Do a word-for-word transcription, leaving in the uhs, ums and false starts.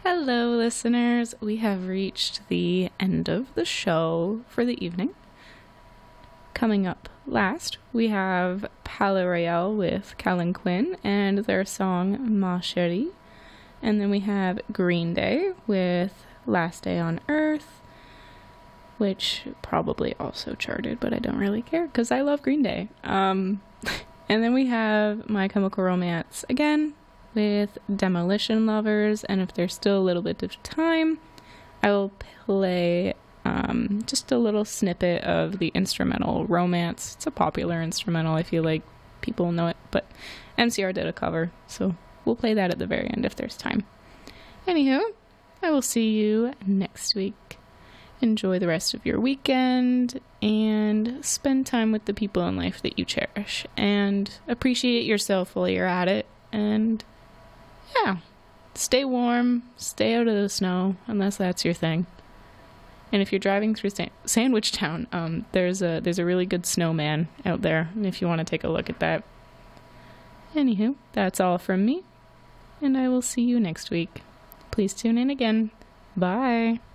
Hello, listeners. We have reached the end of the show for the evening. Coming up last, we have Palais Royale with Callan Quinn and their song Ma Cherie. And then we have Green Day with Last Day on Earth, which probably also charted, but I don't really care because I love Green Day. Um, and then we have My Chemical Romance again with Demolition Lovers, and if there's still a little bit of time, I will play um, just a little snippet of the instrumental Romance. It's a popular instrumental, I feel like people know it, but M C R did a cover, so we'll play that at the very end if there's time. Anywho, I will see you next week. Enjoy the rest of your weekend, and spend time with the people in life that you cherish, and appreciate yourself while you're at it, and yeah, stay warm, stay out of the snow, unless that's your thing. And if you're driving through Sa- Sandwich Town, um, there's a there's a really good snowman out there, and if you want to take a look at that. Anywho, that's all from me, and I will see you next week. Please tune in again. Bye.